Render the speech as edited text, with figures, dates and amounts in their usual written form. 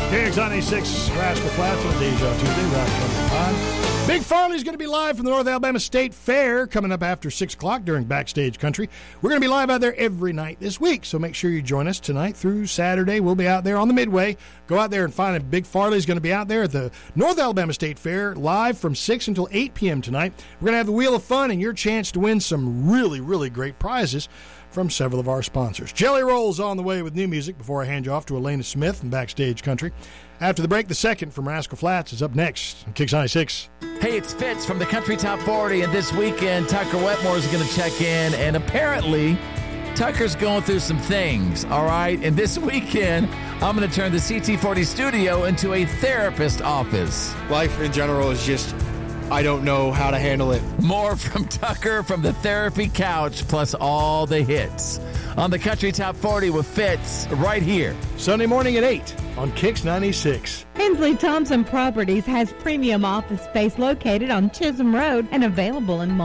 KX96, Rascal Flats on a Deja Tuesday, Rascal Time. Big Farley's going to be live from the North Alabama State Fair coming up after 6 o'clock during Backstage Country. We're going to be live out there every night this week, so make sure you join us tonight through Saturday. We'll be out there on the Midway. Go out there and find it. Big Farley's going to be out there at the North Alabama State Fair live from 6 until 8 p.m. tonight. We're going to have the Wheel of Fun and your chance to win some really, really great prizes from several of our sponsors. Jelly Roll's on the way with new music before I hand you off to Elena Smith in Backstage Country. After the break, the second from Rascal Flats is up next on Kix 96. Hey, it's Fitz from the Country Top 40, and this weekend Tucker Wetmore is going to check in, and apparently Tucker's going through some things, all right? And this weekend, I'm going to turn the CT40 studio into a therapist office. Life in general is just, I don't know how to handle it. More from Tucker from the therapy couch, plus all the hits on the Country Top 40 with Fitz right here. Sunday morning at 8 on Kix 96. Hensley Thompson Properties has premium office space located on Chisholm Road and available in